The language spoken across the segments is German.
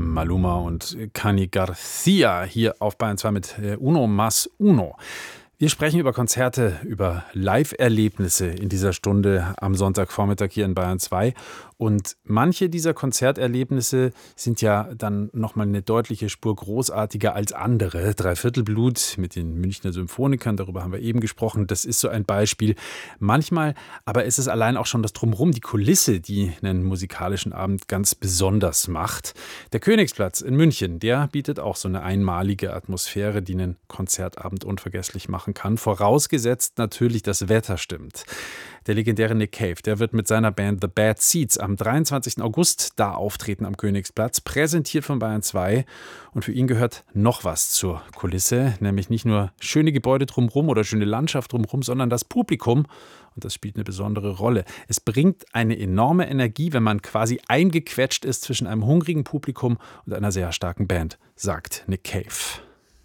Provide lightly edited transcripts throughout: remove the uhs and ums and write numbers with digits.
Maluma und Cani Garcia hier auf Bayern 2 mit Uno Mas Uno. Wir sprechen über Konzerte, über Live-Erlebnisse in dieser Stunde am Sonntagvormittag hier in Bayern 2. Und manche dieser Konzerterlebnisse sind ja dann nochmal eine deutliche Spur großartiger als andere. Dreiviertelblut mit den Münchner Symphonikern, darüber haben wir eben gesprochen. Das ist so ein Beispiel. Manchmal aber ist es allein auch schon das Drumherum, die Kulisse, die einen musikalischen Abend ganz besonders macht. Der Königsplatz in München, der bietet auch so eine einmalige Atmosphäre, die einen Konzertabend unvergesslich machen kann. Vorausgesetzt natürlich, das Wetter stimmt. Der legendäre Nick Cave, der wird mit seiner Band The Bad Seeds am 23. August da auftreten am Königsplatz, präsentiert von Bayern 2. Und für ihn gehört noch was zur Kulisse, nämlich nicht nur schöne Gebäude drumherum oder schöne Landschaft drumherum, sondern das Publikum. Und das spielt eine besondere Rolle. Es bringt eine enorme Energie, wenn man quasi eingequetscht ist zwischen einem hungrigen Publikum und einer sehr starken Band, sagt Nick Cave.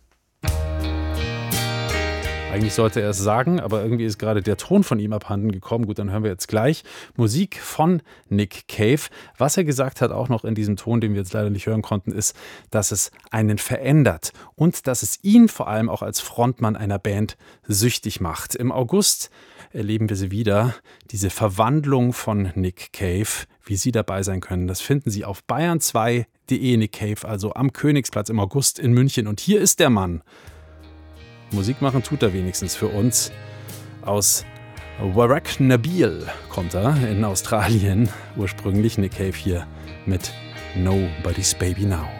Eigentlich sollte er es sagen, aber irgendwie ist gerade der Ton von ihm abhanden gekommen. Gut, dann hören wir jetzt gleich Musik von Nick Cave. Was er gesagt hat, auch noch in diesem Ton, den wir jetzt leider nicht hören konnten, ist, dass es einen verändert und dass es ihn vor allem auch als Frontmann einer Band süchtig macht. Im August erleben wir sie wieder, diese Verwandlung von Nick Cave. Wie Sie dabei sein können, das finden Sie auf bayern2.de. Nick Cave, also am Königsplatz im August in München. Und hier ist der Mann. Musik machen tut er wenigstens für uns. Aus Warrak Nabil kommt er in Australien. Ursprünglich Nick Cave hier mit Nobody's Baby Now.